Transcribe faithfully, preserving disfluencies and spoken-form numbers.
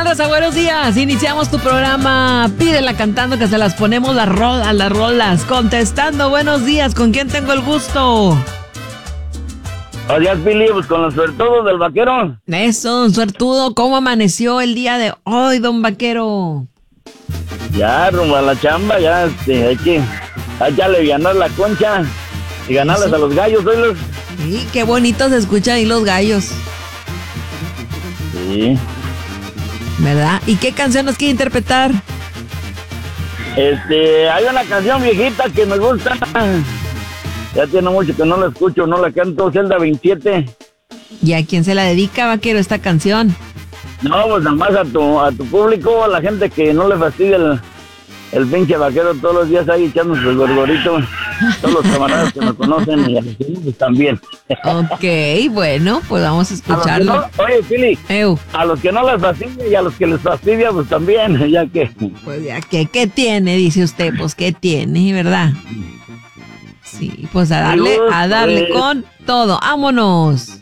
tal, Raza? Buenos días. Iniciamos tu programa Pídela Cantando, que se las ponemos las rolas, las rolas. Contestando, buenos días. ¿Con quién tengo el gusto? Buenos días, Pili, pues con los suertudos del vaquero. Eso, don suertudo. ¿Cómo amaneció el día de hoy, don vaquero? Ya, rumbo a la chamba, ya, este, hay que, hay que alivianar la concha y ganarles Eso. a los gallos, oílos. Sí, qué bonito se escuchan ahí los gallos, Sí. ¿verdad? ¿Y qué canciones quiere interpretar? Este, hay una canción viejita que me gusta. Ya tiene mucho que no la escucho, no la canto, Celda veintisiete. ¿Y a quién se la dedica, vaquero, esta canción? No, pues nada más a tu, a tu público, a la gente que no le fastidia el, el pinche vaquero todos los días ahí echándose el gorgorito. Todos los camaradas que me conocen y a los que también. Ok, bueno, pues vamos a A los que escucharlo. no- oye, Pili, Eu, a los que no les fastidia y a los que les fastidia, pues también, ya que... pues ya, ¿qué, qué tiene? Dice usted, pues ¿qué tiene, verdad? Sí, pues a darle, a darle con todo. ¡Vámonos!